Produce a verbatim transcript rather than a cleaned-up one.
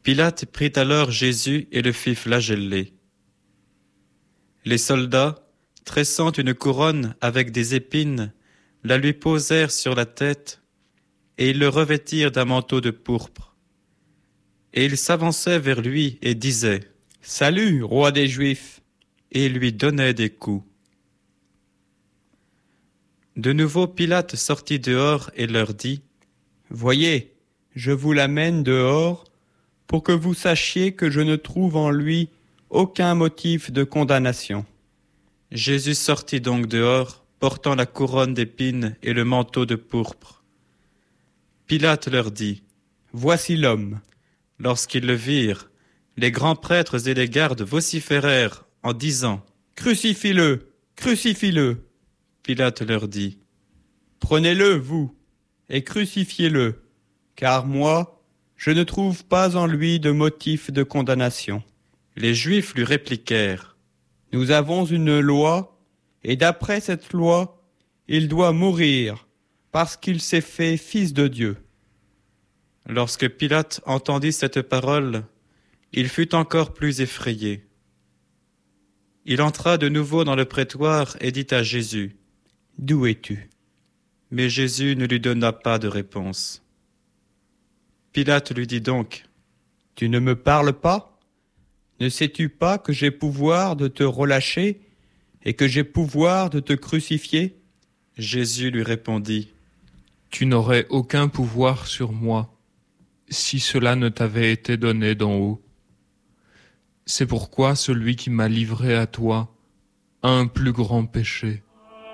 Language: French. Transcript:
Pilate prit alors Jésus et le fit flageller. Les soldats, tressant une couronne avec des épines, la lui posèrent sur la tête, et ils le revêtirent d'un manteau de pourpre. Et ils s'avançaient vers lui et disaient « Salut, roi des Juifs !» et ils lui donnaient des coups. De nouveau Pilate sortit dehors et leur dit « Voyez, je vous l'amène dehors pour que vous sachiez que je ne trouve en lui aucun motif de condamnation. » Jésus sortit donc dehors, portant la couronne d'épines et le manteau de pourpre. Pilate leur dit « Voici l'homme !» Lorsqu'ils le virent, les grands prêtres et les gardes vociférèrent en disant « Crucifie-le! Crucifie-le » Pilate leur dit « Prenez-le, vous, et crucifiez-le, car moi, je ne trouve pas en lui de motif de condamnation. » Les Juifs lui répliquèrent « Nous avons une loi, et d'après cette loi, il doit mourir, parce qu'il s'est fait fils de Dieu. » Lorsque Pilate entendit cette parole, il fut encore plus effrayé. Il entra de nouveau dans le prétoire et dit à Jésus « D'où es-tu » Mais Jésus ne lui donna pas de réponse. Pilate lui dit donc « Tu ne me parles pas ? Ne sais-tu pas que j'ai pouvoir de te relâcher et que j'ai pouvoir de te crucifier ?» Jésus lui répondit « Tu n'aurais aucun pouvoir sur moi si cela ne t'avait été donné d'en haut. C'est pourquoi celui qui m'a livré à toi a un plus grand péché. »